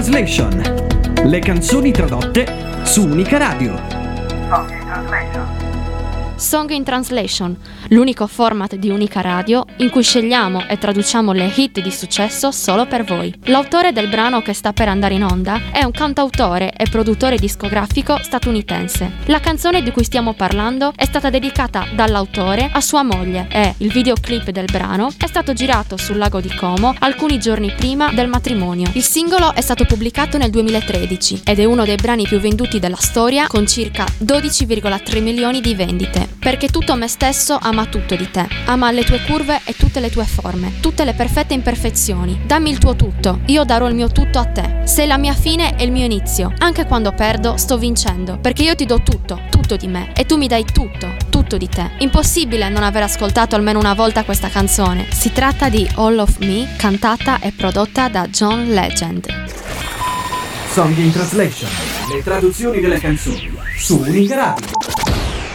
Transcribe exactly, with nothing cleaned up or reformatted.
Translation. Le canzoni tradotte su Unica Radio. Song in Translation, l'unico format di Unica Radio in cui scegliamo e traduciamo le hit di successo solo per voi. L'autore del brano che sta per andare in onda è un cantautore e produttore discografico statunitense. La canzone di cui stiamo parlando è stata dedicata dall'autore a sua moglie e il videoclip del brano è stato girato sul lago di Como alcuni giorni prima del matrimonio. Il singolo è stato pubblicato nel duemilatredici ed è uno dei brani più venduti della storia con circa dodici virgola tre milioni di vendite. Perché tutto me stesso ama tutto di te, ama le tue curve e tutte le tue forme, tutte le perfette imperfezioni. Dammi il tuo tutto, io darò il mio tutto a te. Sei la mia fine e il mio inizio. Anche quando perdo, sto vincendo, perché io ti do tutto, tutto di me, e tu mi dai tutto, tutto di te. Impossibile non aver ascoltato almeno una volta questa canzone. Si tratta di All of Me, cantata e prodotta da John Legend. Song in Translation. Le traduzioni delle canzoni su Unica Radio.